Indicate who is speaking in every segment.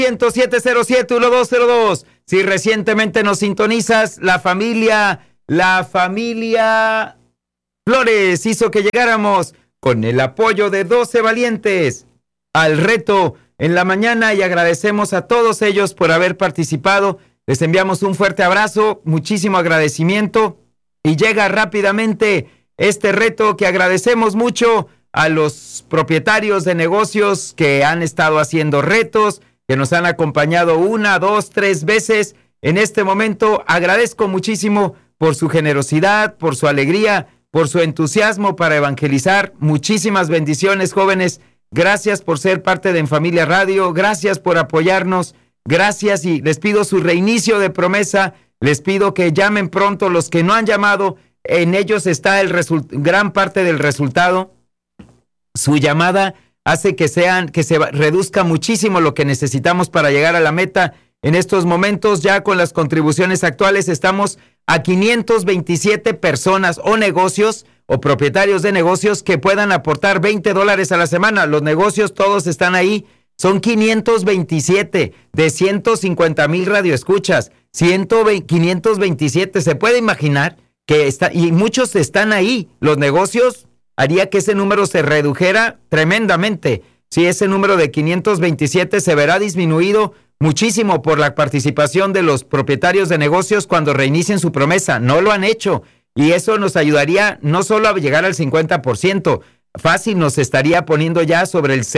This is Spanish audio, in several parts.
Speaker 1: 10707-1202. Si recientemente nos sintonizas, la familia Flores hizo que llegáramos con el apoyo de 12 valientes al reto en la mañana y agradecemos a todos ellos por haber participado. Les enviamos un fuerte abrazo, muchísimo agradecimiento y llega rápidamente este reto que agradecemos mucho a los propietarios de negocios que han estado haciendo retos, que nos han acompañado 1, 2, 3 veces. En este momento agradezco muchísimo por su generosidad, por su alegría, por su entusiasmo para evangelizar. Muchísimas bendiciones, jóvenes. Gracias por ser parte de En Familia Radio. Gracias por apoyarnos. Gracias y les pido su reinicio de promesa. Les pido que llamen pronto los que no han llamado. En ellos está gran parte del resultado. Su llamada hace que se reduzca muchísimo lo que necesitamos para llegar a la meta. En estos momentos, ya con las contribuciones actuales, estamos a 527 personas o negocios o propietarios de negocios que puedan aportar $20 a la semana. Los negocios todos están ahí. Son 527 de 150,000 radioescuchas. 527. ¿Se puede imaginar que y muchos están ahí? Los negocios haría que ese número se redujera tremendamente. Si ese número de 527 se verá disminuido muchísimo por la participación de los propietarios de negocios cuando reinicien su promesa. No lo han hecho y eso nos ayudaría no solo a llegar al 50%, fácil nos estaría poniendo ya sobre el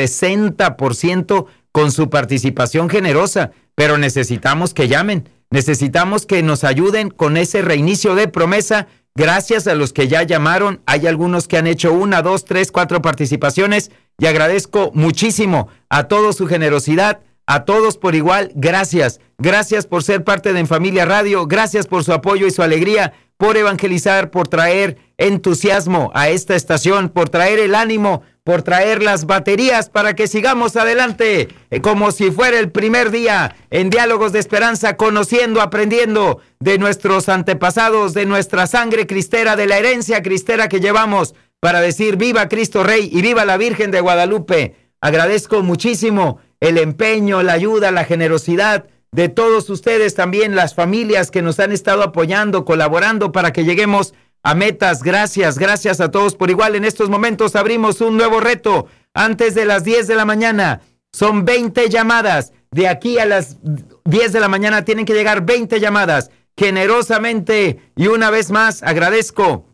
Speaker 1: 60% con su participación generosa, pero necesitamos que llamen, necesitamos que nos ayuden con ese reinicio de promesa. Gracias a los que ya llamaron, hay algunos que han hecho 1, 2, 3, 4 participaciones y agradezco muchísimo a todos su generosidad, a todos por igual. Gracias, gracias por ser parte de En Familia Radio, gracias por su apoyo y su alegría, por evangelizar, por traer entusiasmo a esta estación, por traer el ánimo, por traer las baterías para que sigamos adelante, como si fuera el primer día en Diálogos de Esperanza, conociendo, aprendiendo de nuestros antepasados, de nuestra sangre cristera, de la herencia cristera que llevamos para decir viva Cristo Rey y viva la Virgen de Guadalupe. Agradezco muchísimo el empeño, la ayuda, la generosidad de todos ustedes, también las familias que nos han estado apoyando, colaborando para que lleguemos a metas. Gracias, gracias a todos por igual. En estos momentos abrimos un nuevo reto antes de las 10 de la mañana. Son 20 llamadas. De aquí a las 10 de la mañana tienen que llegar 20 llamadas. Generosamente y una vez más agradezco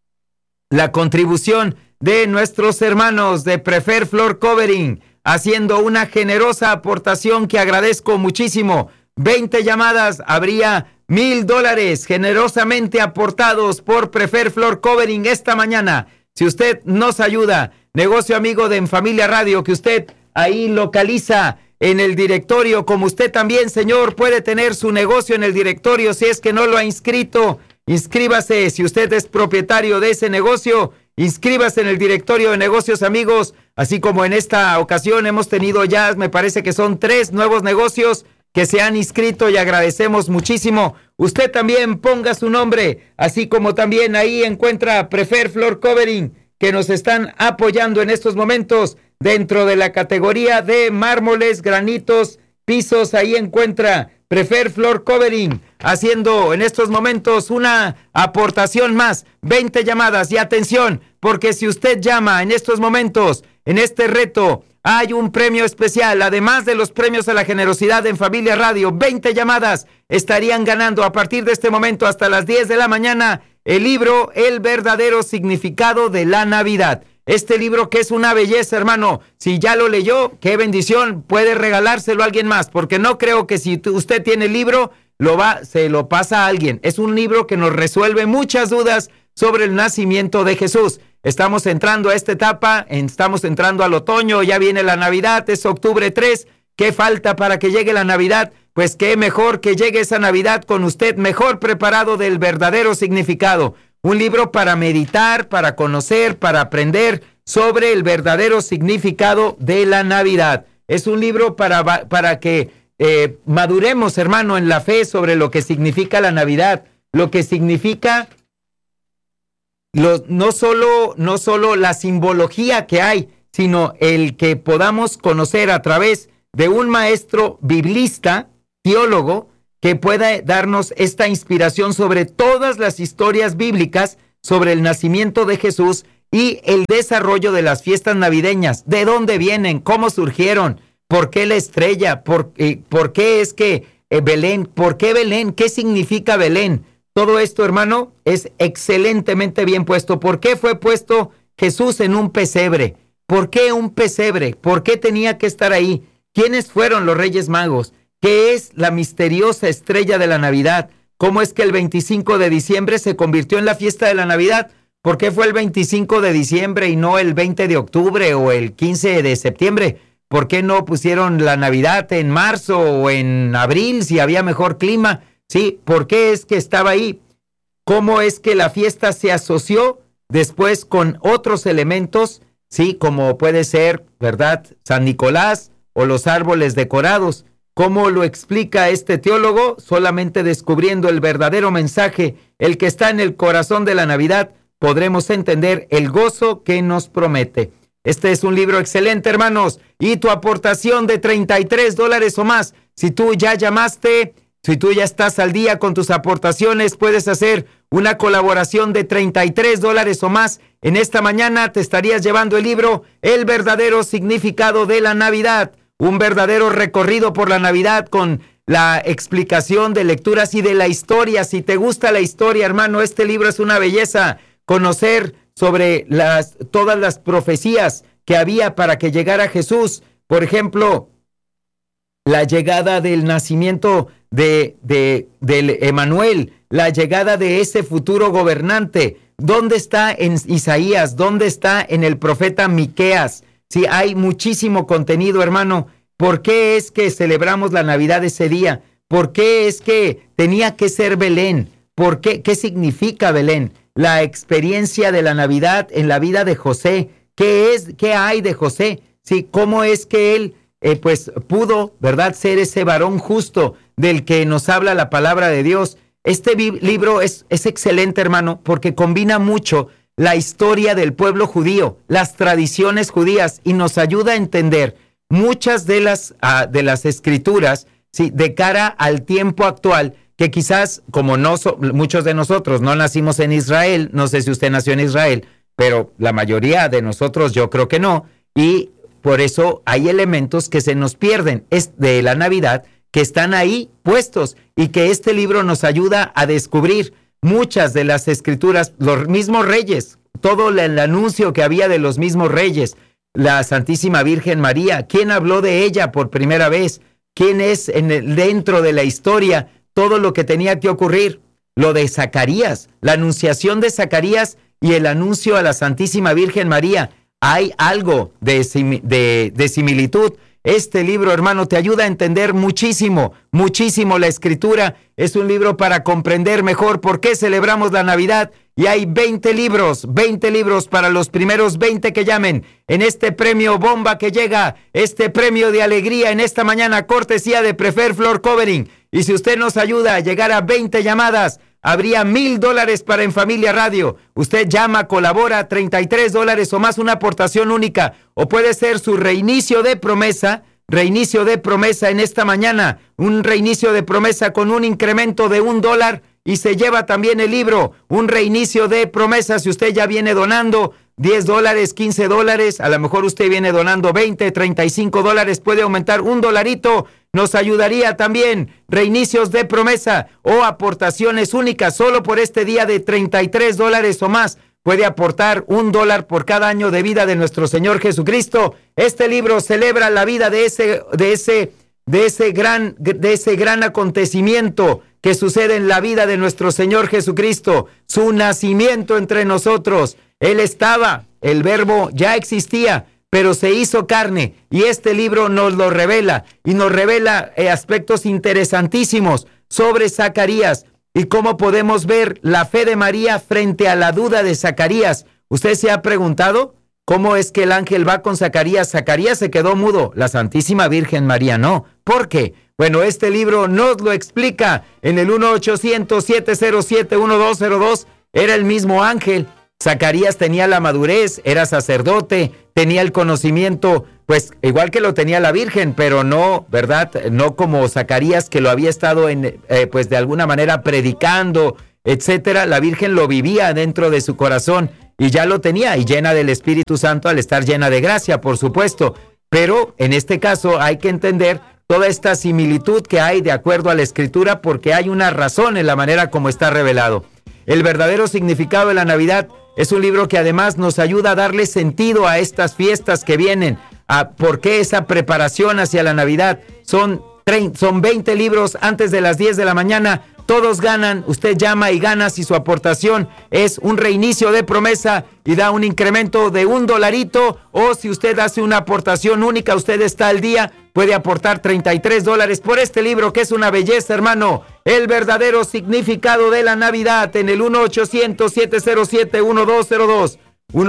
Speaker 1: la contribución de nuestros hermanos de Prefer Floor Covering, haciendo una generosa aportación que agradezco muchísimo. 20 llamadas, habría $1,000 generosamente aportados por Prefer Floor Covering esta mañana. Si usted nos ayuda, negocio amigo de En Familia Radio, que usted ahí localiza en el directorio, como usted también, señor, puede tener su negocio en el directorio si es que no lo ha inscrito. Inscríbase, si usted es propietario de ese negocio, inscríbase en el directorio de negocios amigos, así como en esta ocasión hemos tenido ya, me parece que son 3 nuevos negocios que se han inscrito y agradecemos muchísimo. Usted también ponga su nombre, así como también ahí encuentra Prefer Floor Covering, que nos están apoyando en estos momentos dentro de la categoría de mármoles, granitos, pisos. Ahí encuentra Prefer Floor Covering, haciendo en estos momentos una aportación más, 20 llamadas. Y atención, porque si usted llama en estos momentos, en este reto, hay un premio especial, además de los premios a la generosidad de En Familia Radio. 20 llamadas estarían ganando a partir de este momento hasta las 10 de la mañana el libro El verdadero significado de la Navidad. Este libro que es una belleza, hermano. Si ya lo leyó, qué bendición, puede regalárselo a alguien más, porque no creo que si usted tiene el libro, se lo pasa a alguien. Es un libro que nos resuelve muchas dudas sobre el nacimiento de Jesús. Estamos entrando a esta etapa, estamos entrando al otoño, ya viene la Navidad, es octubre 3. ¿Qué falta para que llegue la Navidad? Pues qué mejor que llegue esa Navidad con usted mejor preparado del verdadero significado. Un libro para meditar, para conocer, para aprender sobre el verdadero significado de la Navidad. Es un libro para que maduremos, hermano, en la fe sobre lo que significa la Navidad, lo que significa no solo la simbología que hay, sino el que podamos conocer a través de un maestro biblista, teólogo, que pueda darnos esta inspiración sobre todas las historias bíblicas sobre el nacimiento de Jesús y el desarrollo de las fiestas navideñas. ¿De dónde vienen? ¿Cómo surgieron? ¿Por qué la estrella? ¿Por qué es que Belén? ¿Por qué Belén? ¿Qué significa Belén? Todo esto, hermano, es excelentemente bien puesto. ¿Por qué fue puesto Jesús en un pesebre? ¿Por qué un pesebre? ¿Por qué tenía que estar ahí? ¿Quiénes fueron los Reyes Magos? ¿Qué es la misteriosa estrella de la Navidad? ¿Cómo es que el 25 de diciembre se convirtió en la fiesta de la Navidad? ¿Por qué fue el 25 de diciembre y no el 20 de octubre o el 15 de septiembre? ¿Por qué no pusieron la Navidad en marzo o en abril si había mejor clima? Sí, ¿por qué es que estaba ahí? ¿Cómo es que la fiesta se asoció después con otros elementos? Sí, como puede ser, ¿verdad?, San Nicolás o los árboles decorados. ¿Cómo lo explica este teólogo? Solamente descubriendo el verdadero mensaje, el que está en el corazón de la Navidad, podremos entender el gozo que nos promete. Este es un libro excelente, hermanos, y tu aportación de $33 o más. Si tú ya llamaste, si tú ya estás al día con tus aportaciones, puedes hacer una colaboración de $33 o más. En esta mañana te estarías llevando el libro El verdadero significado de la Navidad. Un verdadero recorrido por la Navidad con la explicación de lecturas y de la historia. Si te gusta la historia, hermano, este libro es una belleza. Conocer sobre todas las profecías que había para que llegara Jesús. Por ejemplo, la llegada del nacimiento del Emanuel, la llegada de ese futuro gobernante. ¿Dónde está en Isaías? ¿Dónde está en el profeta Miqueas? Sí, hay muchísimo contenido, hermano. ¿Por qué es que celebramos la Navidad ese día? ¿Por qué es que tenía que ser Belén? ¿Por qué? ¿Qué significa Belén? La experiencia de la Navidad en la vida de José. ¿Qué hay de José? Sí, ¿cómo es que él pudo, ¿verdad?, ser ese varón justo del que nos habla la palabra de Dios? Este libro es excelente, hermano, porque combina mucho la historia del pueblo judío, las tradiciones judías, y nos ayuda a entender muchas de las escrituras, sí, de cara al tiempo actual, que quizás, como muchos de nosotros no nacimos en Israel, no sé si usted nació en Israel, pero la mayoría de nosotros yo creo que no, y por eso hay elementos que se nos pierden de la Navidad, que están ahí puestos, y que este libro nos ayuda a descubrir muchas de las escrituras, los mismos reyes, todo el anuncio que había de los mismos reyes, la Santísima Virgen María, quién habló de ella por primera vez, quién es dentro de la historia, todo lo que tenía que ocurrir, lo de Zacarías, la anunciación de Zacarías y el anuncio a la Santísima Virgen María. Hay algo de similitud. Este libro, hermano, te ayuda a entender muchísimo, muchísimo la Escritura. Es un libro para comprender mejor por qué celebramos la Navidad. Y hay 20 libros para los primeros 20 que llamen en este premio bomba que llega, este premio de alegría en esta mañana, cortesía de Prefer Floor Covering. Y si usted nos ayuda a llegar a 20 llamadas, habría $1,000 para En Familia Radio. Usted llama, colabora, $33 o más, una aportación única. O puede ser su reinicio de promesa en esta mañana. Un reinicio de promesa con un incremento de $1 y se lleva también el libro. Un reinicio de promesa si usted ya viene donando $10, $15. A lo mejor usted viene donando $20, $35. Puede aumentar $1. Nos ayudaría también reinicios de promesa o aportaciones únicas solo por este día de $33 o más. Puede aportar $1 por cada año de vida de nuestro Señor Jesucristo. Este libro celebra la vida de ese gran acontecimiento que sucede en la vida de nuestro Señor Jesucristo, su nacimiento entre nosotros. Él estaba, el Verbo ya existía, pero se hizo carne, y este libro nos lo revela, y nos revela aspectos interesantísimos sobre Zacarías, y cómo podemos ver la fe de María frente a la duda de Zacarías. ¿Usted se ha preguntado cómo es que el ángel va con Zacarías? Zacarías se quedó mudo, la Santísima Virgen María no. ¿Por qué? Bueno, este libro nos lo explica en el 1-800-707-1202. Era el mismo ángel. Zacarías tenía la madurez, era sacerdote, tenía el conocimiento, pues igual que lo tenía la Virgen, pero no, ¿verdad? No como Zacarías, que lo había estado pues de alguna manera predicando, etcétera. La Virgen lo vivía dentro de su corazón y ya lo tenía, y llena del Espíritu Santo al estar llena de gracia, por supuesto. Pero en este caso hay que entender toda esta similitud que hay de acuerdo a la Escritura, porque hay una razón en la manera como está revelado. El verdadero significado de la Navidad es un libro que además nos ayuda a darle sentido a estas fiestas que vienen, a por qué esa preparación hacia la Navidad. Son 20 libros antes de las 10 de la mañana. Todos ganan, usted llama y gana si su aportación es un reinicio de promesa y da un incremento de $1, o si usted hace una aportación única, usted está al día, puede aportar $33 por este libro, que es una belleza, hermano. El verdadero significado de la Navidad, en el 1-800-707-1202.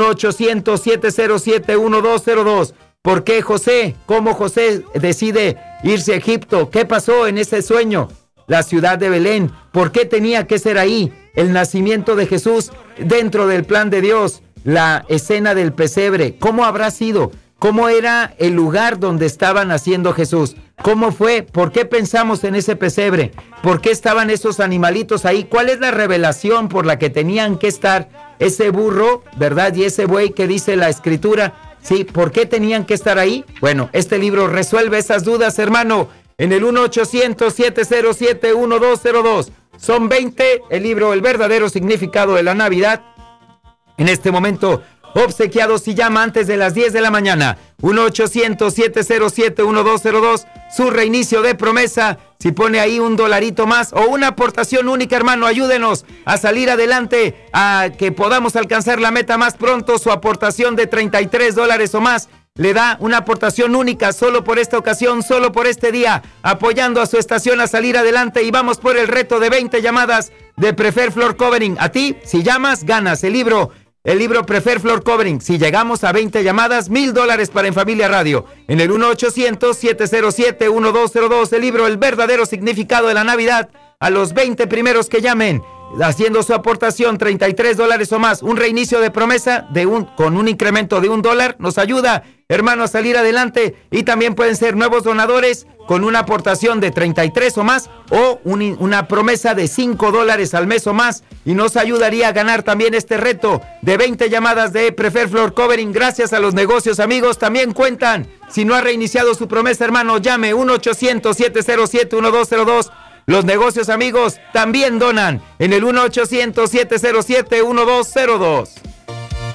Speaker 1: 1-800-707-1202. ¿Por qué José? ¿Cómo José decide irse a Egipto? ¿Qué pasó en ese sueño? La ciudad de Belén, ¿por qué tenía que ser ahí? El nacimiento de Jesús dentro del plan de Dios, la escena del pesebre, ¿cómo habrá sido? ¿Cómo era el lugar donde estaba naciendo Jesús? ¿Cómo fue? ¿Por qué pensamos en ese pesebre? ¿Por qué estaban esos animalitos ahí? ¿Cuál es la revelación por la que tenían que estar ese burro, verdad? Y ese buey que dice la Escritura, ¿sí? ¿Por qué tenían que estar ahí? Bueno, este libro resuelve esas dudas, hermano. En el 1-800-707-1202. Son 20, el libro El verdadero significado de la Navidad. En este momento, obsequiado si llama antes de las 10 de la mañana. 1-800-707-1202. Su reinicio de promesa. Si pone ahí $1 más o una aportación única, hermano, ayúdenos a salir adelante, a que podamos alcanzar la meta más pronto. Su aportación de $33 o más le da una aportación única solo por esta ocasión, solo por este día, apoyando a su estación a salir adelante. Y vamos por el reto de 20 llamadas de Prefer Floor Covering. A ti, si llamas, ganas el libro Prefer Floor Covering. Si llegamos a 20 llamadas, $1,000 para En Familia Radio. En el 1-800-707-1202, el libro El verdadero significado de la Navidad. A los 20 primeros que llamen, haciendo su aportación, $33 o más, un reinicio de promesa con un incremento de $1, nos ayuda, hermano, a salir adelante. Y también pueden ser nuevos donadores con una aportación de 33 o más, o una promesa de $5 al mes o más, y nos ayudaría a ganar también este reto de 20 llamadas de Prefer Floor Covering. Gracias a los negocios, amigos, también cuentan. Si no ha reiniciado su promesa, hermano, llame 1-800-707-1202. Los negocios, amigos, también donan en el 1-800-707-1202.